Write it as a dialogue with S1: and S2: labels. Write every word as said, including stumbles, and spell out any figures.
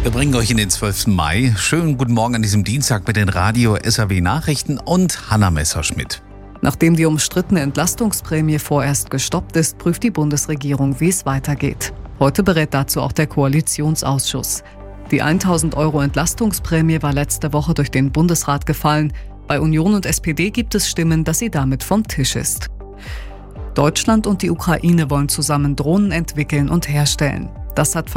S1: Wir bringen euch in den zwölften Mai. Schönen guten Morgen an diesem Dienstag mit den Radio-S R W Nachrichten und Hanna Messerschmidt.
S2: Nachdem die umstrittene Entlastungsprämie vorerst gestoppt ist, prüft die Bundesregierung, wie es weitergeht. Heute berät dazu auch der Koalitionsausschuss. Die tausend Euro Entlastungsprämie war letzte Woche durch den Bundesrat gefallen. Bei Union und S P D gibt es Stimmen, dass sie damit vom Tisch ist. Deutschland und die Ukraine wollen zusammen Drohnen entwickeln und herstellen. Das hat